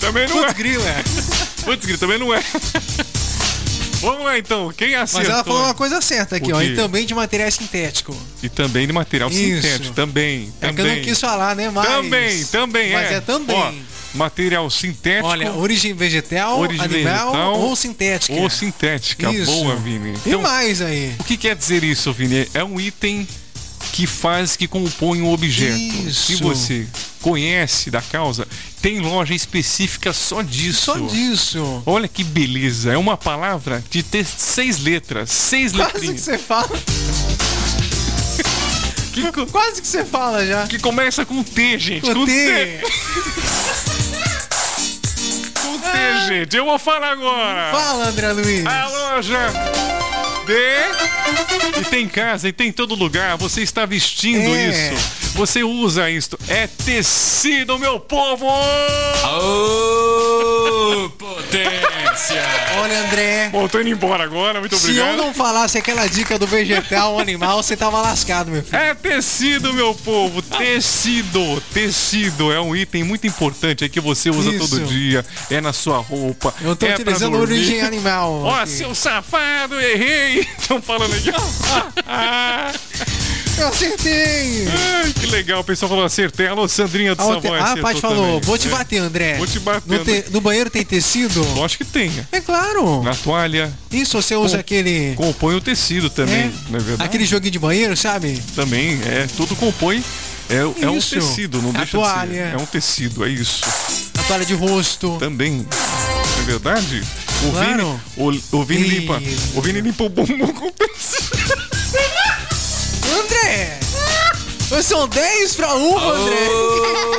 também não Putz, grilo, é. Putz, grilo também não é. Vamos lá então, quem acertou? Mas ela falou uma coisa certa aqui, O ó. quê? E também de material sintético. E também de material Isso. sintético, também. É que eu não quis falar, né? Mas... Também Mas é também. Ó, material sintético. Olha, origem vegetal, animal ou sintética. Ou sintética. Isso. Boa, Vini. Tem mais aí. O que quer dizer isso, Vini? É um item que compõe um objeto. Isso. Se você conhece da causa, tem loja específica só disso. Só disso. Olha que beleza. É uma palavra de ter 6 letras. 6 Quase letrinhas. que você fala. Quase que você fala já. Que começa com T, gente. Com T. Com T, gente. Eu vou falar agora. Fala, André Luiz. A loja e tem em casa e tem em todo lugar. Você está vestindo isso. Você usa isso. É tecido, meu povo! Ô, potência! Olha, André. Bom, tô indo embora agora. Muito obrigado. Se eu não falasse aquela dica do vegetal, animal, você tava lascado, meu filho. É tecido, meu povo. Tecido. Tecido é um item muito importante aí que você usa todo dia. É na sua roupa. Eu tô utilizando origem animal. Ó, seu safado, errei. Estão falando aqui. Eu acertei. Ai, que legal. O pessoal falou acertei. Alô, Sandrinha do Savoy. A Paty falou, também. vou te bater, André. Vou te bater. No banheiro tem tecido? Lógico que tem. É claro. Na toalha. Isso, você usa aquele... Compõe o tecido também, não é verdade? Aquele joguinho de banheiro, sabe? Também, tudo compõe. É um tecido, não deixa toalha. de ser. É um tecido, é isso. A toalha de rosto. Também. Não é verdade? O claro. Vini limpa. O Vini limpa o bumbum com tecido. André! São 10 pra 1, André!